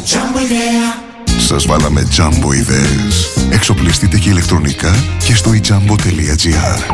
Σας βάλαμε Jumbo ιδέες. Εξοπλιστείτε και ηλεκτρονικά και στο ijambo.gr.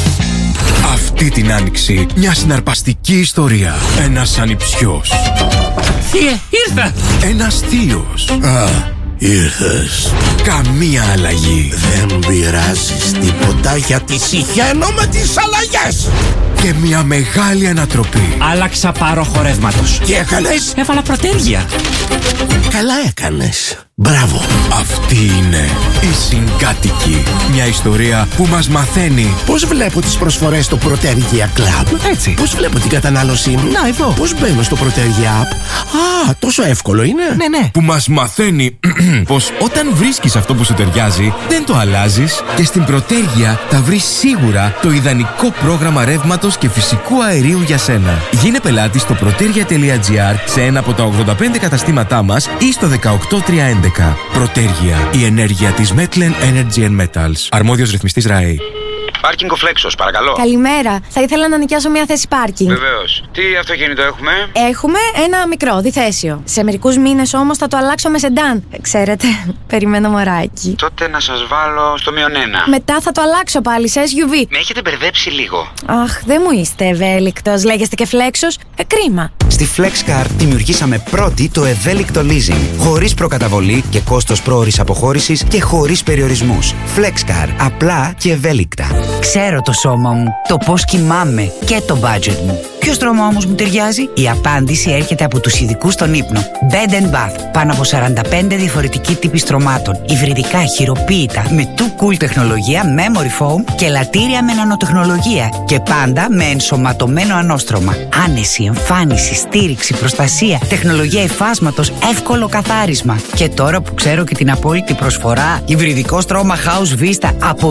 Αυτή την άνοιξη μια συναρπαστική ιστορία. Ένας ανιψιός. Θεία, ήρθα! Ένας θείος. Α, ήρθες. Καμία αλλαγή. Δεν πειράζεις τίποτα γιατί συχαίνω με τις αλλαγές. Και μια μεγάλη ανατροπή. Άλλαξα πάροχο ρεύματος. Τι έκανες? Έβαλα προτέρια. Καλά έκανες. Μπράβο. Αυτή είναι η Συγκάτοικοι. Μια ιστορία που μας μαθαίνει Πώς βλέπω τις προσφορές στο Protergia Club? Έτσι. Πώς βλέπω την κατανάλωσή μου? Να, εδώ. Πώς μπαίνω στο Protergia App? Α, τόσο εύκολο είναι. Ναι. που μας μαθαίνει πως όταν βρίσκεις αυτό που σου ταιριάζει, δεν το αλλάζεις και στην Protergia θα βρεις σίγουρα το ιδανικό πρόγραμμα ρεύματος και φυσικού αερίου για σένα. Γίνε πελάτη στο protergia.gr σε ένα από τα 85 καταστήματά μας ή στο 18311. Protergia, η ενέργεια της Metlen Energy and Metals. Αρμόδιος ρυθμιστής ΡΑΕ. Πάρκινγκ ο Φλέξος, παρακαλώ. Καλημέρα. Θα ήθελα να νοικιάσω μια θέση πάρκινγκ. Βεβαίως. Τι αυτοκίνητο έχουμε? Έχουμε ένα μικρό διθέσιο. Σε μερικούς μήνες όμως θα το αλλάξω με σεντάν. Ξέρετε, περιμένω μωράκι. Τότε να σας βάλω στο -1. Μετά θα το αλλάξω πάλι σε SUV. Με έχετε μπερδέψει λίγο. Αχ, δεν μου είστε ευέλικτος. Λέγεστε και φλέξος. Κρίμα. Στη FlexCar δημιουργήσαμε πρώτη το ευέλικτο leasing. Χωρίς προκαταβολή και κόστος πρόωρης αποχώρησης και χωρίς περιορισμούς. FlexCar. Απλά και ευέλικτα. Ξέρω το σώμα μου, το πώς κοιμάμαι και το budget μου. Ποιο στρώμα όμως μου ταιριάζει? Η απάντηση έρχεται από τους ειδικούς στον ύπνο. Bed & Bath. Πάνω από 45 διαφορετικοί τύποι στρωμάτων. Υβριδικά, χειροποίητα, με too cool τεχνολογία, memory foam και λατήρια με νανοτεχνολογία. Και πάντα με ενσωματωμένο ανώστρωμα. Άνεση, εμφάνιση, στήριξη, προστασία, τεχνολογία υφάσματος, εύκολο καθάρισμα. Και τώρα που ξέρω και την απόλυτη προσφορά, υβριδικό στρώμα House Vista από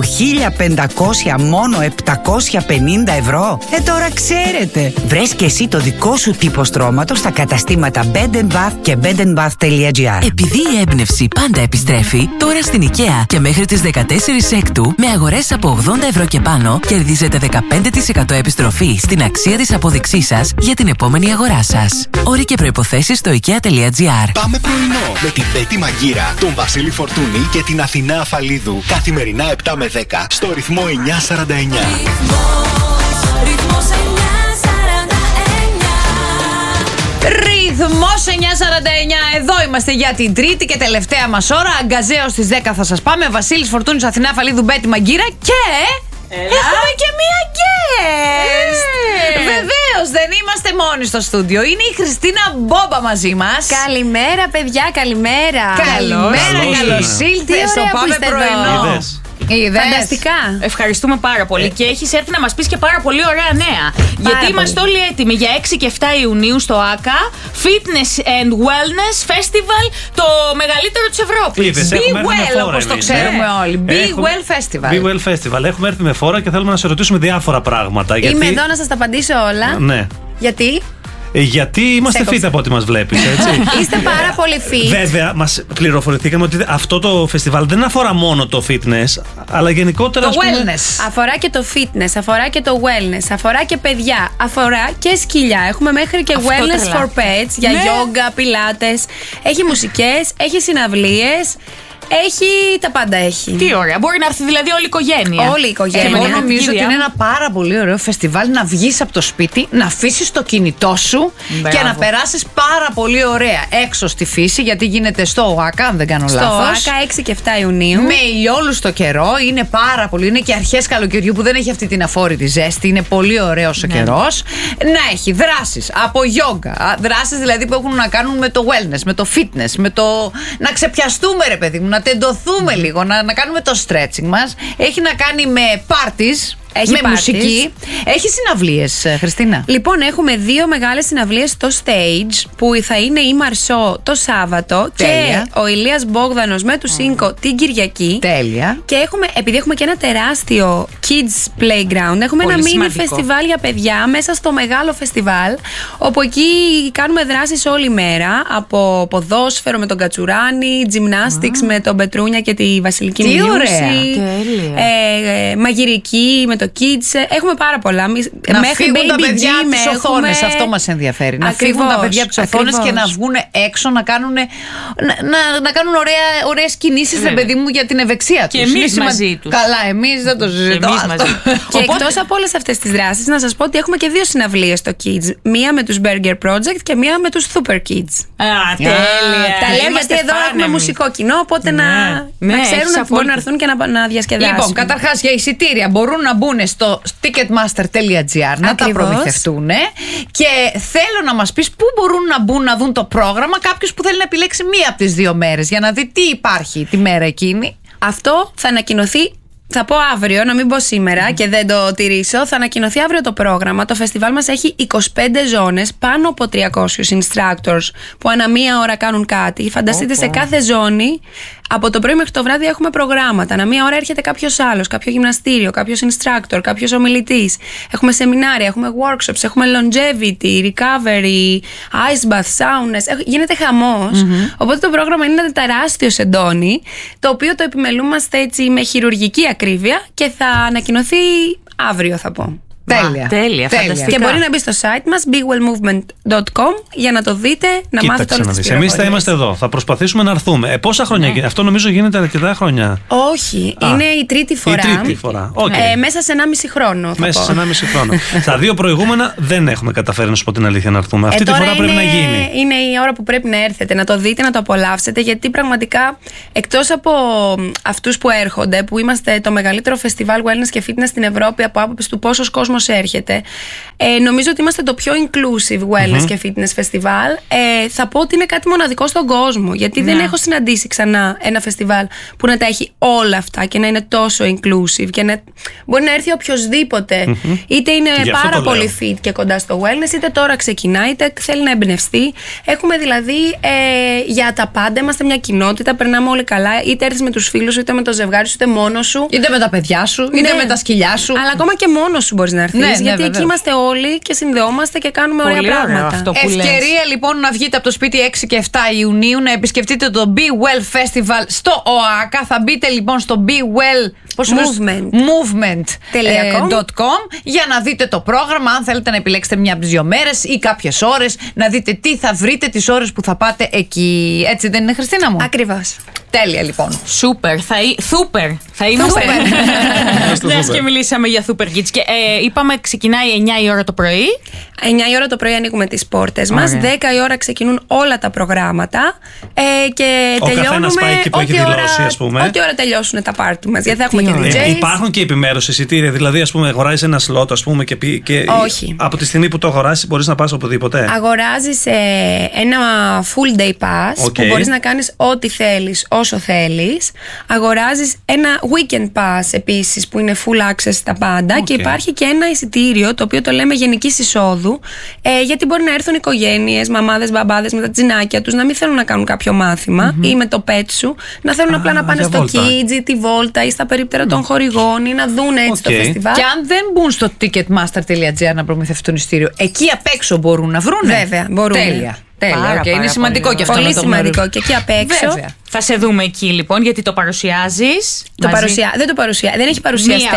1.500 μόνο 750 ευρώ. Τώρα ξέρετε. Βρες και εσύ το δικό σου τύπο στρώματος στα καταστήματα Bed & Bath και bedandbath.gr. Επειδή η έμπνευση πάντα επιστρέφει, τώρα στην IKEA και μέχρι τις 14 Έκτου, με αγορές από 80 ευρώ και πάνω, κερδίζετε 15% επιστροφή στην αξία της απόδειξής σας για την επόμενη αγορά σας. Όροι και προϋποθέσεις στο IKEA.gr. Πάμε πρωινό με την Πέτη Μαγκύρα, τον Βασίλη Φορτούνη και την Αθηνά Αφαλίδου. Καθημερινά 7 με 10 στο ρυθμό 949. Ρυθμός 949. Εδώ είμαστε για την τρίτη και τελευταία μας ώρα. Αγκαζέως στις 10 θα σας πάμε. Βασίλης Φορτούνης, Αθηνά Αφαλίδου, Μπέτη Μαγκύρα και... έχουμε και μία guest! Βεβαίως, δεν είμαστε μόνοι στο στούντιο. Είναι η Χριστίνα Μπόμπα μαζί μας. Καλημέρα, παιδιά, καλημέρα. Καλημέρα, καλώς ήλθες στο Πάμε Πρωινό. Φανταστικά. Ευχαριστούμε πάρα πολύ. Και έχεις έρθει να μας πεις και πάρα πολύ ωραία νέα. Γιατί είμαστε όλοι έτοιμοι για 6 και 7 Ιουνίου στο ΆΚΑ Fitness and Wellness Festival, το μεγαλύτερο της Ευρώπης. Be Well, όπως το ξέρουμε όλοι. Be Well Festival. Be Well Festival. Έχουμε έρθει με φόρα και θέλουμε να σε ρωτήσουμε διάφορα πράγματα. Είμαι εδώ να σας τα απαντήσω όλα. Ναι. Γιατί? Γιατί είμαστε fit από ό,τι μας βλέπεις, έτσι. Είστε πάρα πολύ fit. Βέβαια, μας πληροφορηθήκαμε ότι αυτό το φεστιβάλ δεν αφορά μόνο το fitness, αλλά γενικότερα το wellness. Αφορά και το fitness, αφορά και το wellness, αφορά και παιδιά, αφορά και σκυλιά. Έχουμε μέχρι και αυτό wellness τρελά. for pets για yoga, πιλάτες. Έχει μουσικές, έχει συναυλίες. Έχει τα πάντα έχει. Τι ωραία. Μπορεί να έρθει δηλαδή όλη η οικογένεια. Όλη η οικογένεια. Εγώ νομίζω ότι είναι ένα πάρα πολύ ωραίο φεστιβάλ να βγεις από το σπίτι, να αφήσεις το κινητό σου και να περάσεις πάρα πολύ ωραία έξω στη φύση, γιατί γίνεται στο ΟΑΚΑ, αν δεν κάνω λάθος. Στο ΟΑΚΑ 6 και 7 Ιουνίου. Με ηλιόλου στο καιρό. Είναι πάρα πολύ. Είναι και αρχές καλοκαιριού που δεν έχει αυτή την αφόρητη ζέστη. Είναι πολύ ωραίος ο καιρός. Να έχει δράσεις από yoga. Δράσεις δηλαδή που έχουν να κάνουν με το wellness, με το fitness, με το να ξεπιαστούμε, ρε παιδί μου, να τεντωθούμε λίγο, να κάνουμε το stretching μας. Έχει να κάνει με parties. Με μουσική. Έχει συναυλίες, Χριστίνα. Λοιπόν, έχουμε 2 μεγάλες συναυλίες στο stage που θα είναι η Μαρσό το Σάββατο. Τέλεια. Και ο Ηλίας Μπόγδανος με του Σίνκο την Κυριακή. Τέλεια. Και επειδή έχουμε και ένα τεράστιο kids playground, έχουμε πολύ ένα σημαντικό. mini φεστιβάλ για παιδιά μέσα στο μεγάλο φεστιβάλ, όπου εκεί κάνουμε δράσεις όλη μέρα, από ποδόσφαιρο με τον Κατσουράνη, gymnastics με τον Πετρούνια και τη Βασιλική Μιλίουση, μαγειρική με τον το Kids. Έχουμε πάρα πολλά. Να φύγουν τα παιδιά από τις οθόνες. Αυτό μας ενδιαφέρει. Να φύγουν τα παιδιά από τις οθόνες και να βγουν έξω, να κάνουν ωραίες κινήσεις, παιδί μου, για την ευεξία τους. Και εμείς μαζί τους. Καλά, εμείς δεν το συζητάμε. Και εκτός από όλες αυτές τις δράσεις, να σας πω ότι έχουμε και 2 συναυλίες στο Kids. Μία με τους Burger Project και μία με τους Super Kids. Τέλεια. Τα λέω γιατί εδώ έχουμε μουσικό κοινό, οπότε να ξέρουν ότι μπορούν να έρθουν και να διασκεδάσουν. Λοιπόν, καταρχάς για εισιτήρια μπορούν να μπουν στο ticketmaster.gr να τα προμηθευτούν. Και θέλω να μας πεις πού μπορούν να μπουν να δουν το πρόγραμμα κάποιος που θέλει να επιλέξει μία από τις 2 μέρες για να δει τι υπάρχει τη μέρα εκείνη. Αυτό θα ανακοινωθεί. Θα πω αύριο, να μην πω σήμερα και δεν το τηρήσω. Θα ανακοινωθεί αύριο το πρόγραμμα. Το φεστιβάλ μας έχει 25 ζώνες, πάνω από 300 instructors που ανά μία ώρα κάνουν κάτι. Φανταστείτε, σε κάθε ζώνη, από το πρωί μέχρι το βράδυ έχουμε προγράμματα. Ανά μία ώρα έρχεται κάποιος άλλος, κάποιο γυμναστήριο, κάποιος instructor, κάποιος ομιλητής. Έχουμε σεμινάρια, έχουμε workshops, έχουμε longevity, recovery, ice bath, saunas. Γίνεται χαμός. Οπότε το πρόγραμμα είναι ένα τεράστιο σεντόνι, το οποίο το επιμελούμαστε έτσι με χειρουργική ακρίβεια και θα ανακοινωθεί αύριο, θα πω. Τέλεια, φανταστικά. Και μπορεί να μπει στο site μας bigwellmovement.com για να το δείτε, να μάθετε όλες τις πληροφορίες. Εμείς θα είμαστε εδώ, θα προσπαθήσουμε να έρθουμε. Πόσα χρόνια αυτό νομίζω γίνεται αρκετά χρόνια. Όχι, είναι η τρίτη φορά. Μέσα σε 1,5 χρόνο. Μέσα σε 1,5 χρόνο. Στα 2 προηγούμενα δεν έχουμε καταφέρει, να σου πω την αλήθεια, να έρθουμε. Αυτή τη φορά πρέπει να γίνει. Είναι η ώρα που πρέπει να έρθετε, να το δείτε, να το απολαύσετε, γιατί πραγματικά εκτός από αυτούς που έρχονται, που είμαστε το μεγαλύτερο φεστιβάλ wellness και fitness στην Ευρώπη από άποψη του πόσος κόσμος έρχεται, νομίζω ότι είμαστε το πιο inclusive wellness και fitness festival. Θα πω ότι είναι κάτι μοναδικό στον κόσμο, γιατί δεν έχω συναντήσει ξανά ένα φεστιβάλ που να τα έχει όλα αυτά και να είναι τόσο inclusive και να μπορεί να έρθει οποιοσδήποτε, είτε είναι πάρα πολύ fit και κοντά στο wellness, είτε τώρα ξεκινάει, είτε θέλει να εμπνευστεί. Έχουμε δηλαδή για τα πάντα, είμαστε μια κοινότητα, περνάμε όλοι καλά, είτε έρθεις με τους φίλους σου, είτε με το ζευγάρι σου, είτε μόνος σου, είτε με τα παιδιά σου, είτε με τα σκυλιά σου. Αλλά ακόμα και μόνος σου μπορείς να έρθεις, γιατί εκεί είμαστε όλοι και συνδεόμαστε και κάνουμε ωραία πράγματα. Ευκαιρία λοιπόν να βγείτε από το σπίτι 6 και 7 Ιουνίου, να επισκεφτείτε το Be Well Festival στο ΟΑΚΑ. Θα μπείτε λοιπόν στο movement.com για να δείτε το πρόγραμμα. Αν θέλετε να επιλέξετε μια από τις 2 μέρες ή κάποιες ώρες, να δείτε τι θα βρείτε τις ώρες που θα πάτε εκεί. Έτσι δεν είναι, Χριστίνα μου? Ακριβώς. Τέλεια λοιπόν. Σούπερ. Θα είμαστε. Μιας και μιλήσαμε για Super Kids. Και είπαμε ξεκινάει 9 η ώρα το πρωί. 9 η ώρα το πρωί ανοίγουμε τις πόρτες μας. 10 η ώρα ξεκινούν όλα τα προγράμματα. Και ο καθένας πάει εκεί που έχει δηλώσει, ας πούμε. Ό,τι ώρα τελειώσουν τα πάρτι μας. Γιατί θα έχουμε και DJs. Υπάρχουν και επιμέρους εισιτήρια. Δηλαδή, ας πούμε, αγοράζεις ένα σλότ, ας πούμε, και όχι. Από τη στιγμή που το αγοράσεις, μπορείς να πας οπουδήποτε. Αγοράζεις ένα full day pass που μπορείς να κάνεις ό,τι θέλεις, όσο θέλεις. Αγοράζεις ένα weekend pass επίσης που είναι full access στα πάντα. Και υπάρχει και ένα εισιτήριο το οποίο το λέμε γενικής εισόδου, γιατί μπορεί να έρθουν οικογένειες, μαμάδες, μπαμπάδες με τα τζινάκια τους, να μην θέλουν να κάνουν κάποιο μάθημα ή με το pet σου, να θέλουν απλά να πάνε στο Kids ή τη βόλτα ή στα περίπτερα των χορηγών ή να δουν έτσι το φεστιβάλ. Και αν δεν μπουν στο ticketmaster.gr να προμηθευτούν εισιτήριο, εκεί απ' έξω μπορούν να βρουν. Βέβαια, μπορούν. Τέλεια. Είναι σημαντικό και αυτό. Πολύ σημαντικό και εκεί απ' έξω. Βέβαια. Θα σε δούμε εκεί λοιπόν, γιατί το παρουσιάζεις. Δεν το παρουσιάζει. Δεν έχει παρουσιαστές.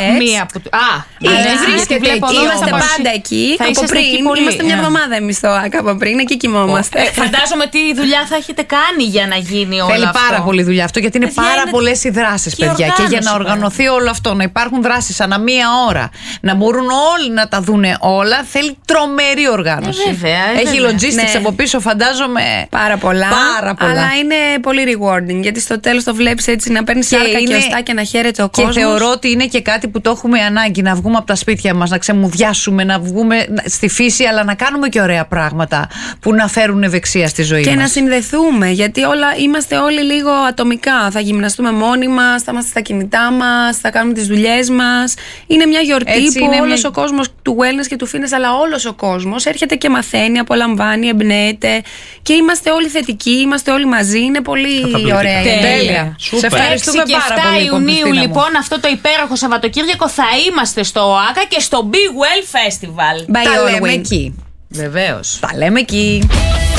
Βρίσκεται εκεί. Είμαστε πάντα εκεί. Από πριν. Είμαστε μια εβδομάδα εμείς στο ΆΚΑ από πριν. Εκεί κοιμόμαστε. Φαντάζομαι τι δουλειά θα έχετε κάνει για να γίνει όλο αυτό. Θέλει πάρα πολύ δουλειά αυτό, γιατί είναι πάρα πολλές οι δράσεις, παιδιά. Και για να οργανωθεί όλο αυτό, να υπάρχουν δράσεις ανά μία ώρα, να μπορούν όλοι να τα δούνε όλα, θέλει τρομερή οργάνωση. Έχει logistics από πίσω, φαντάζομαι. Πάρα πολλά. Αλλά είναι πολύ rewarding. Γιατί στο τέλος το βλέπεις έτσι να παίρνει σάρκα και οστά και να χαίρεται ο κόσμος. Και θεωρώ ότι είναι και κάτι που το έχουμε ανάγκη, να βγούμε από τα σπίτια μας, να ξεμουδιάσουμε, να βγούμε στη φύση, αλλά να κάνουμε και ωραία πράγματα που να φέρουν ευεξία στη ζωή μας. Και να συνδεθούμε, γιατί είμαστε όλοι λίγο ατομικά. Θα γυμναστούμε μόνοι μας, θα είμαστε στα κινητά μας, θα κάνουμε τις δουλειές μας. Είναι μια γιορτή έτσι, που όλος ο κόσμος του wellness και του fitness, αλλά όλος ο κόσμος έρχεται και μαθαίνει, απολαμβάνει, εμπνέεται. Και είμαστε όλοι θετικοί, είμαστε όλοι μαζί. Είναι πολύ ωραία. Τέλεια. Σε ευχαριστούμε πάρα πολύ. 7 Ιουνίου λοιπόν, αυτό το υπέροχο Σαββατοκύριακο, θα είμαστε στο ΟΑΚΑ και στο Be Well Festival. Τα λέμε εκεί. Βεβαίως. Τα λέμε εκεί.